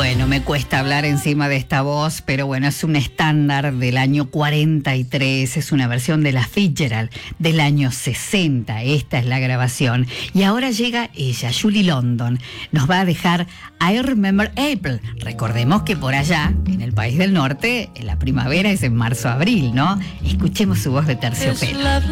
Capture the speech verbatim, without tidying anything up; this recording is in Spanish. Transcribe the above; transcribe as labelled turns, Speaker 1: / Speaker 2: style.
Speaker 1: Bueno, me cuesta hablar encima de esta voz, pero bueno, es un estándar del año cuarenta y tres, es una versión de la Fitzgerald del año sesenta, esta es la grabación. Y ahora llega ella, Julie London, nos va a dejar I Remember April. Recordemos que por allá, en el país del norte, la primavera es en marzo-abril, ¿no? Escuchemos su voz de terciopelo.